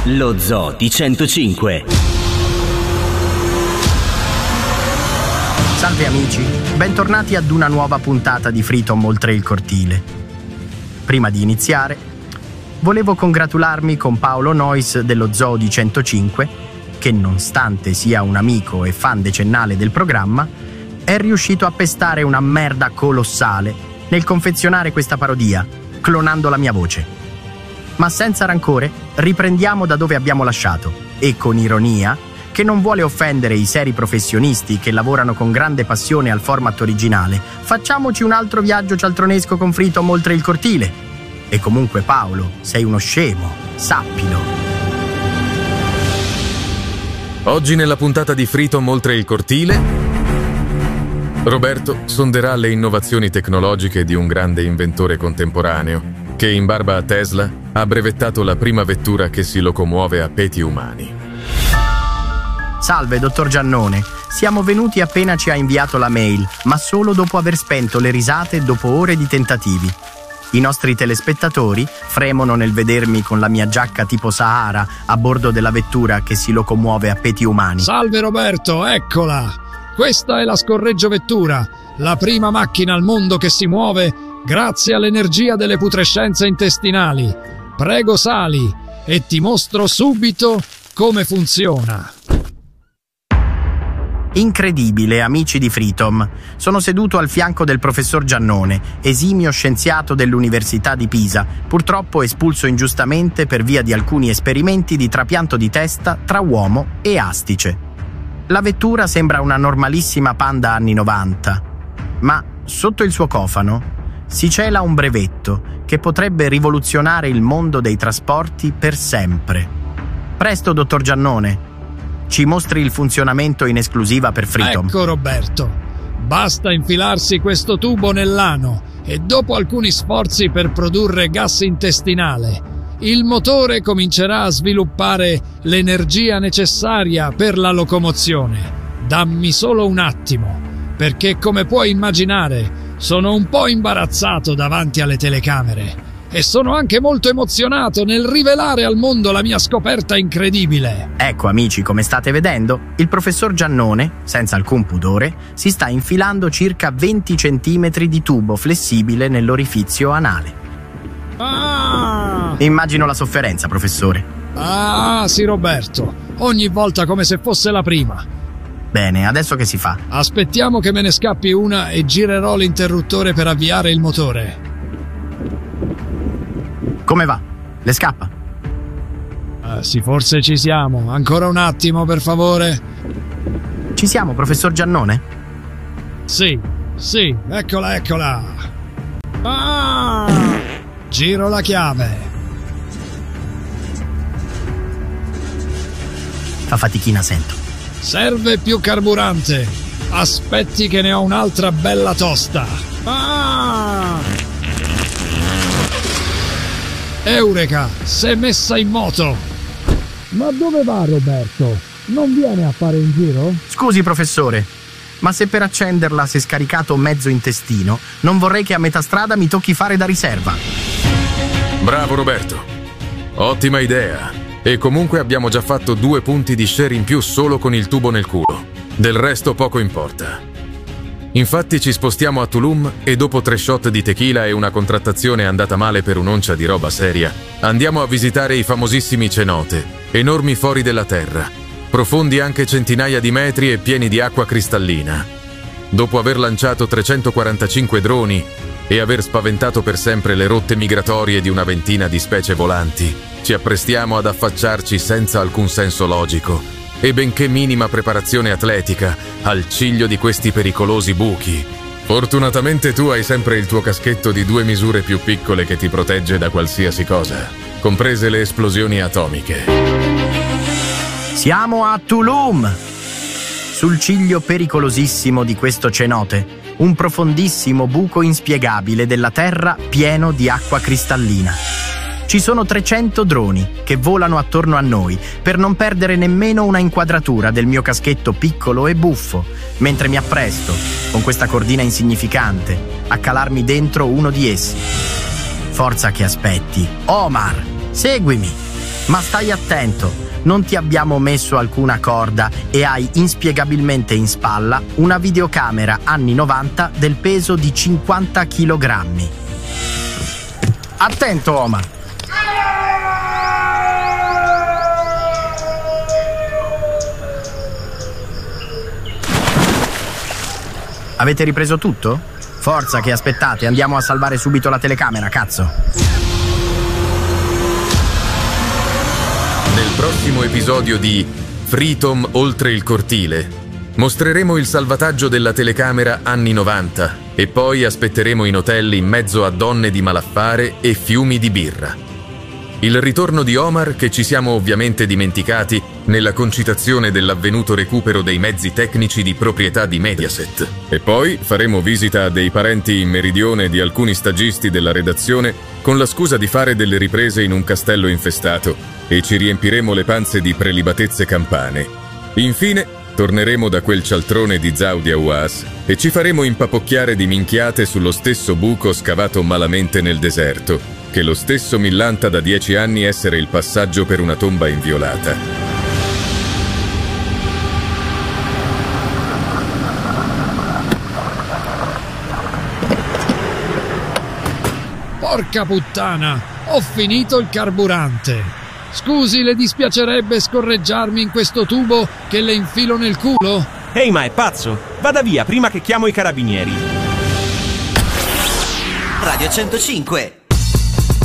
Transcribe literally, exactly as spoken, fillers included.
Lo Zoo di centocinque. Salve amici, bentornati ad una nuova puntata di Freedom oltre il cortile. Prima di iniziare, volevo congratularmi con Paolo Nois dello Zoo di centocinque, che nonostante sia un amico e fan decennale del programma, è riuscito a pestare una merda colossale nel confezionare questa parodia, clonando la mia voce. Ma senza rancore, riprendiamo da dove abbiamo lasciato e con ironia, che non vuole offendere i seri professionisti che lavorano con grande passione al format originale, facciamoci un altro viaggio cialtronesco con Freedom oltre il cortile. E comunque Paolo, sei uno scemo, sappilo. Oggi nella puntata di Freedom oltre il cortile, Roberto sonderà le innovazioni tecnologiche di un grande inventore contemporaneo che, in barba a Tesla, ha brevettato la prima vettura che si locomuove a peti umani. Salve, dottor Giannone. Siamo venuti appena ci ha inviato la mail, ma solo dopo aver spento le risate dopo ore di tentativi. I nostri telespettatori fremono nel vedermi con la mia giacca tipo Sahara a bordo della vettura che si locomuove a peti umani. Salve Roberto, eccola! Questa è la scorreggiavettura, la prima macchina al mondo che si muove grazie all'energia delle putrescenze intestinali. Prego sali e ti mostro subito come funziona. Incredibile, amici di Freedom. Sono seduto al fianco del professor Giannone, esimio scienziato dell'Università di Pisa, purtroppo espulso ingiustamente per via di alcuni esperimenti di trapianto di testa tra uomo e astice. La vettura sembra una normalissima Panda anni novanta, ma sotto il suo cofano si cela un brevetto che potrebbe rivoluzionare il mondo dei trasporti per sempre. Presto, dottor Giannone, ci mostri il funzionamento in esclusiva per Freedom. Ecco Roberto, basta infilarsi questo tubo nell'ano e dopo alcuni sforzi per produrre gas intestinale, il motore comincerà a sviluppare l'energia necessaria per la locomozione. Dammi solo un attimo, perché come puoi immaginare sono un po' imbarazzato davanti alle telecamere e sono anche molto emozionato nel rivelare al mondo la mia scoperta incredibile. Ecco amici, come state vedendo, il professor Giannone, senza alcun pudore, si sta infilando circa venti centimetri di tubo flessibile nell'orifizio anale. Ah! Immagino la sofferenza, professore. Ah, sì Roberto, ogni volta come se fosse la prima. Bene, adesso che si fa? Aspettiamo che me ne scappi una e girerò l'interruttore per avviare il motore. Come va? Le scappa? Ah, sì, forse ci siamo. Ancora un attimo, per favore. Ci siamo, professor Giannone? Sì, sì, eccola, eccola. Ah! Giro la chiave. Fa fatichina, sento. Serve più carburante. Aspetti che ne ho un'altra bella tosta. Ah! Eureka, s'è messa in moto. Ma dove va Roberto? Non viene a fare un giro? Scusi, professore, ma se per accenderla si è scaricato mezzo intestino, non vorrei che a metà strada mi tocchi fare da riserva. Bravo Roberto, ottima idea. E comunque abbiamo già fatto due punti di share in più solo con il tubo nel culo. Del resto poco importa. Infatti ci spostiamo a Tulum e dopo tre shot di tequila e una contrattazione andata male per un'oncia di roba seria, andiamo a visitare i famosissimi cenote, enormi fori della terra, profondi anche centinaia di metri e pieni di acqua cristallina. Dopo aver lanciato trecentoquarantacinque droni e aver spaventato per sempre le rotte migratorie di una ventina di specie volanti, ci apprestiamo ad affacciarci senza alcun senso logico e benché minima preparazione atletica al ciglio di questi pericolosi buchi. Fortunatamente tu hai sempre il tuo caschetto di due misure più piccole che ti protegge da qualsiasi cosa, comprese le esplosioni atomiche. Siamo a Tulum, sul ciglio pericolosissimo di questo cenote, un profondissimo buco inspiegabile della terra pieno di acqua cristallina. Ci sono trecento droni che volano attorno a noi per non perdere nemmeno una inquadratura del mio caschetto piccolo e buffo, mentre mi appresto, con questa cordina insignificante, a calarmi dentro uno di essi. Forza che aspetti. Omar, seguimi! Ma stai attento, non ti abbiamo messo alcuna corda e hai inspiegabilmente in spalla una videocamera anni novanta del peso di cinquanta chilogrammi. Attento, Omar! Avete ripreso tutto? Forza, che aspettate, andiamo a salvare subito la telecamera, cazzo! Nel prossimo episodio di Freedom oltre il cortile mostreremo il salvataggio della telecamera anni novanta e poi aspetteremo in hotel in mezzo a donne di malaffare e fiumi di birra. Il ritorno di Omar, che ci siamo ovviamente dimenticati nella concitazione dell'avvenuto recupero dei mezzi tecnici di proprietà di Mediaset. E poi faremo visita a dei parenti in meridione di alcuni stagisti della redazione con la scusa di fare delle riprese in un castello infestato e ci riempiremo le panze di prelibatezze campane. Infine, torneremo da quel cialtrone di Zaudia Uas e ci faremo impapocchiare di minchiate sullo stesso buco scavato malamente nel deserto, che lo stesso millanta da dieci anni essere il passaggio per una tomba inviolata. Porca puttana, ho finito il carburante. Scusi, le dispiacerebbe scorreggiarmi in questo tubo che le infilo nel culo? Ehi, ma è pazzo? Vada via prima che chiamo i carabinieri. Radio centocinque.